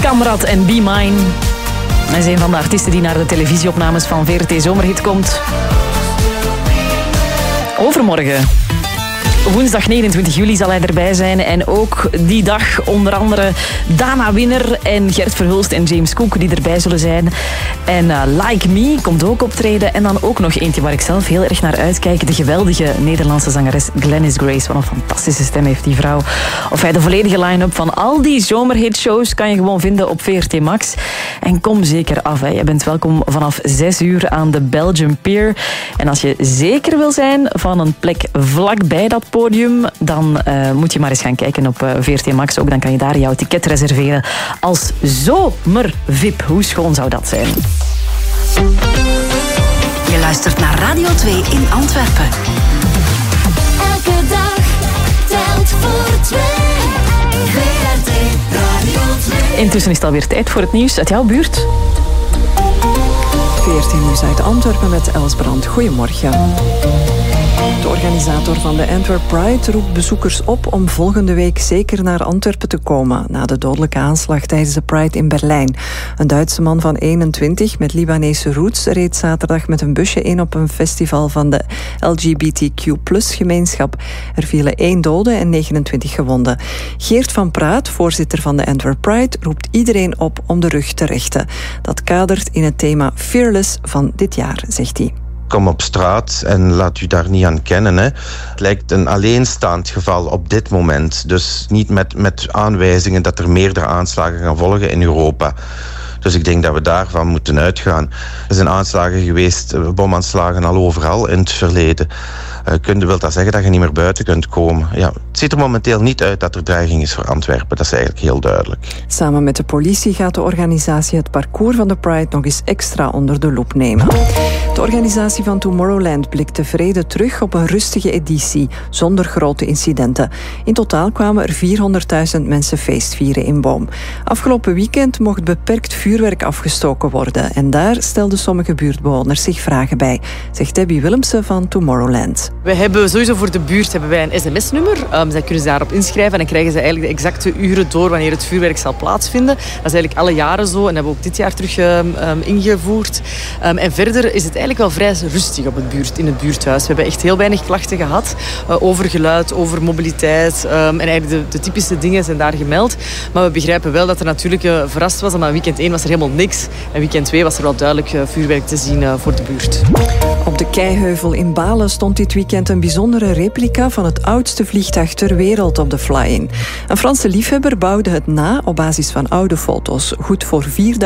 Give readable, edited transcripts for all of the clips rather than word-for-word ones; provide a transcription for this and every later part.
Kamrat en Be Mine. Hij is een van de artiesten die naar de televisieopnames van VRT Zomerhit komt. Overmorgen, woensdag 29 juli, zal hij erbij zijn. En ook die dag onder andere Dana Winner en Gert Verhulst en James Cook die erbij zullen zijn. En Like Me komt ook optreden. En dan ook nog eentje waar ik zelf heel erg naar uitkijk. De geweldige Nederlandse zangeres Glennis Grace. Wat een fantastische stem heeft die vrouw. Of hij de volledige line-up van al die zomerhitshows kan je gewoon vinden op VRT Max. En kom zeker af. Hè. Je bent welkom vanaf 6 uur aan de Belgium Pier. En als je zeker wil zijn van een plek vlakbij dat podium, dan moet je maar eens gaan kijken op VRT Max. Ook dan kan je daar jouw ticket reserveren als zomer-VIP. Hoe schoon zou dat zijn? Je luistert naar Radio 2 in Antwerpen. Elke dag telt voor 2. VRT Radio 2. Intussen is het alweer tijd voor het nieuws uit jouw buurt. VRT Nieuws uit Antwerpen met Els Brand. Goedemorgen. De organisator van de Antwerp Pride roept bezoekers op om volgende week zeker naar Antwerpen te komen na de dodelijke aanslag tijdens de Pride in Berlijn. Een Duitse man van 21 met Libanese roots reed zaterdag met een busje in op een festival van de LGBTQ+-gemeenschap. Er vielen 1 dode en 29 gewonden. Geert van Praat, voorzitter van de Antwerp Pride, roept iedereen op om de rug te rechten. Dat kadert in het thema Fearless van dit jaar, zegt hij. Kom op straat en laat u daar niet aan kennen. Hè. Het lijkt een alleenstaand geval op dit moment. Dus niet met aanwijzingen dat er meerdere aanslagen gaan volgen in Europa. Dus ik denk dat we daarvan moeten uitgaan. Er zijn aanslagen geweest, bomaanslagen al overal in het verleden. Wil dat zeggen dat je niet meer buiten kunt komen? Ja, het ziet er momenteel niet uit dat er dreiging is voor Antwerpen. Dat is eigenlijk heel duidelijk. Samen met de politie gaat de organisatie het parcours van de Pride nog eens extra onder de loep nemen. De organisatie van Tomorrowland blikt tevreden terug op een rustige editie, zonder grote incidenten. In totaal kwamen er 400.000 mensen feestvieren in Boom. Afgelopen weekend mocht beperkt vuurwerk afgestoken worden. En daar stelden sommige buurtbewoners zich vragen bij, zegt Debbie Willemsen van Tomorrowland. We hebben sowieso voor de buurt een sms-nummer. Zij kunnen ze daarop inschrijven en dan krijgen ze eigenlijk de exacte uren door wanneer het vuurwerk zal plaatsvinden. Dat is eigenlijk alle jaren zo en hebben we ook dit jaar terug ingevoerd. En verder is het eigenlijk wel vrij rustig in het buurthuis. We hebben echt heel weinig klachten gehad over geluid, over mobiliteit. En eigenlijk de typische dingen zijn daar gemeld. Maar we begrijpen wel dat er natuurlijk verrast was, omdat weekend 1 was er helemaal niks. En weekend 2 was er wel duidelijk vuurwerk te zien voor de buurt. Op de Keiheuvel in Balen stond dit weekend een bijzondere replica van het oudste vliegtuig ter wereld op de fly-in. Een Franse liefhebber bouwde het na op basis van oude foto's. Goed voor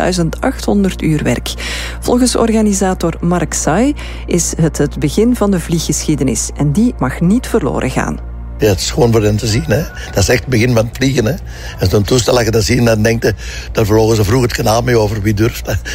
4.800 uur werk. Volgens organisator Mark Say is het begin van de vlieggeschiedenis. En die mag niet verloren gaan. Ja, het is gewoon voor hen te zien. Hè. Dat is echt het begin van het vliegen. Hè. En zo'n toestel, als je dat ziet, dan denkt je, daar vlogen ze vroeger het kanaal mee over. Wie durft dat?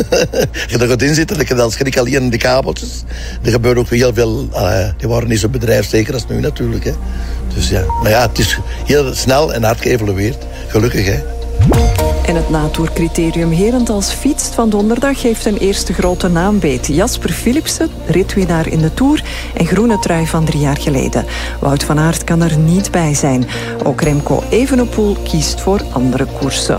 Je er goed in zit, dan dan schrik alleen in de kabeltjes. Er gebeurt ook heel veel. Die waren niet zo bedrijfszeker als nu natuurlijk. Hè. Dus ja, maar ja, het is heel snel en hard geëvolueerd. Gelukkig, hè. En het natoercriterium Herentals fietst van donderdag heeft een eerste grote naambeet. Jasper Philipsen, ritwinnaar in de Tour en groene trui van 3 jaar geleden. Wout van Aert kan er niet bij zijn. Ook Remco Evenepoel kiest voor andere koersen.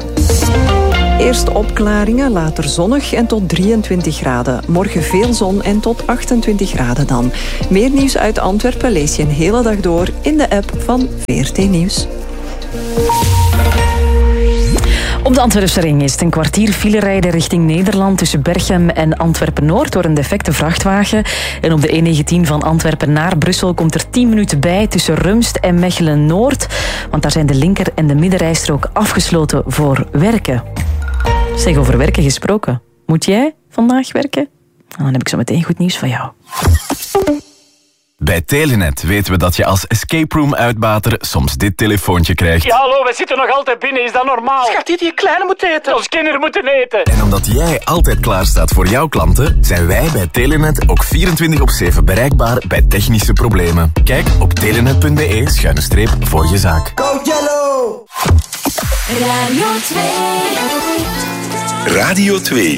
Eerst opklaringen, later zonnig en tot 23 graden. Morgen veel zon en tot 28 graden dan. Meer nieuws uit Antwerpen lees je een hele dag door in de app van VRT Nieuws. Op de Antwerpse ring is het een kwartier file rijden richting Nederland tussen Berchem en Antwerpen-Noord door een defecte vrachtwagen. En op de E19 van Antwerpen naar Brussel komt er 10 minuten bij tussen Rumst en Mechelen-Noord. Want daar zijn de linker- en de middenrijstrook afgesloten voor werken. Zeg, over werken gesproken. Moet jij vandaag werken? Dan heb ik zo meteen goed nieuws van jou. Bij Telenet weten we dat je als escape room uitbater soms dit telefoontje krijgt. Ja, hallo, we zitten nog altijd binnen. Is dat normaal? Schat, die kleine moet eten. Ons kinderen moeten eten. En omdat jij altijd klaar staat voor jouw klanten, zijn wij bij Telenet ook 24/7 bereikbaar bij technische problemen. Kijk op telenet.be/voor je zaak. Go Yellow! Radio 2. Radio 2.